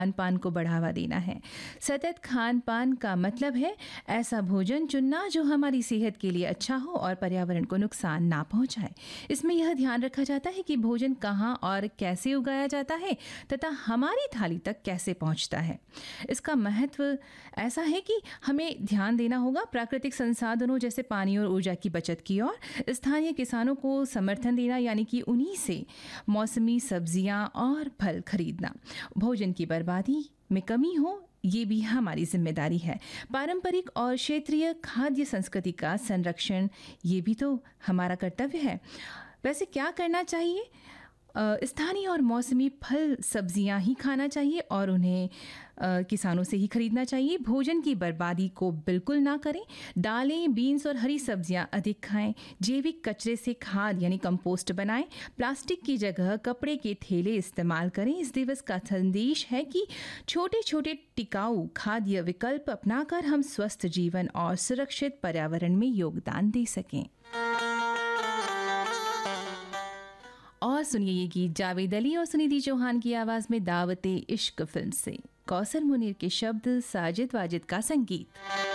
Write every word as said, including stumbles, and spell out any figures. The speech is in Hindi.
खान पान को बढ़ावा देना है। सतत खान पान का मतलब है ऐसा भोजन चुनना जो हमारी सेहत के लिए अच्छा हो और पर्यावरण को नुकसान ना पहुंचाए। इसमें यह ध्यान रखा जाता है कि भोजन कहाँ और कैसे उगाया जाता है तथा हमारी थाली तक कैसे पहुंचता है। इसका महत्व ऐसा है कि हमें ध्यान देना होगा प्राकृतिक संसाधनों जैसे पानी और ऊर्जा की बचत की और स्थानीय किसानों को समर्थन देना, यानी कि उन्हीं से मौसमी सब्जियां और फल खरीदना। भोजन की बर्बादी में कमी हो ये भी हमारी जिम्मेदारी है। पारंपरिक और क्षेत्रीय खाद्य संस्कृति का संरक्षण ये भी तो हमारा कर्तव्य है। वैसे क्या करना चाहिए? अ, स्थानीय और मौसमी फल सब्जियां ही खाना चाहिए और उन्हें अ, किसानों से ही खरीदना चाहिए। भोजन की बर्बादी को बिल्कुल ना करें। दालें, बीन्स और हरी सब्जियां अधिक खाएं। जैविक कचरे से खाद यानी कंपोस्ट बनाएं। प्लास्टिक की जगह कपड़े के थैले इस्तेमाल करें। इस दिवस का संदेश है कि छोटे छोटे टिकाऊ खाद्य विकल्प अपनाकर हम स्वस्थ जीवन और सुरक्षित पर्यावरण में योगदान दे सकें। और सुनिए ये गीत जावेद अली और सुनिधि चौहान की आवाज में दावते इश्क फिल्म से। कौसर मुनीर के शब्द, साजिद वाजिद का संगीत।